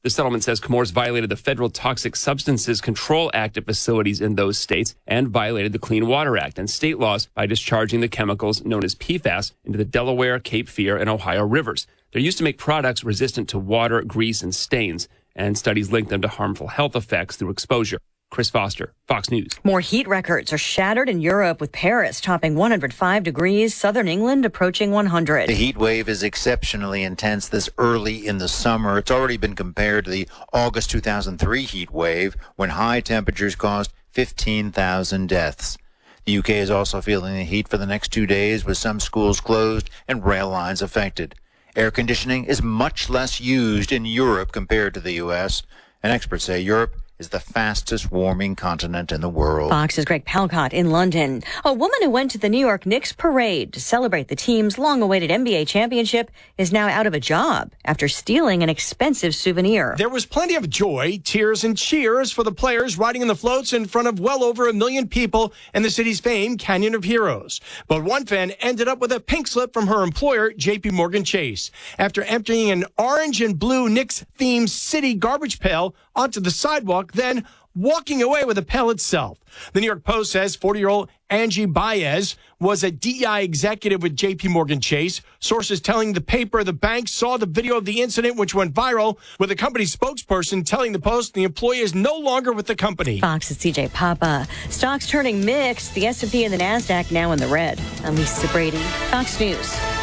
The settlement says Chemours violated the Federal Toxic Substances Control Act at facilities in those states and violated the Clean Water Act and state laws by discharging the chemicals known as PFAS into the Delaware, Cape Fear, and Ohio rivers. They're used to make products resistant to water, grease, and stains, and studies link them to harmful health effects through exposure. Chris Foster, Fox News. More heat records are shattered in Europe, with Paris topping 105 degrees, southern England approaching 100. The heat wave is exceptionally intense this early in the summer. It's already been compared to the August 2003 heat wave, when high temperatures caused 15,000 deaths. The UK is also feeling the heat for the next 2 days, with some schools closed and rail lines affected. Air conditioning is much less used in Europe compared to the U.S., and experts say Europe is the fastest warming continent in the world. Fox's Greg Palcott in London. A woman who went to the New York Knicks parade to celebrate the team's long-awaited NBA championship is now out of a job after stealing an expensive souvenir. There was plenty of joy, tears, and cheers for the players riding in the floats in front of well over 1 million people in the city's famed Canyon of Heroes. But one fan ended up with a pink slip from her employer, J.P. Morgan Chase, after emptying an orange and blue Knicks-themed city garbage pail onto the sidewalk, then walking away with the pail itself. The New York Post says 40-year-old Angie Baez was a DEI executive with J.P. Morgan Chase. Sources telling the paper the bank saw the video of the incident, which went viral, with the company's spokesperson telling the Post the employee is no longer with the company. Fox's CJ Papa. Stocks turning mixed. The S&P and the NASDAQ now in the red. I'm Lisa Brady, Fox News.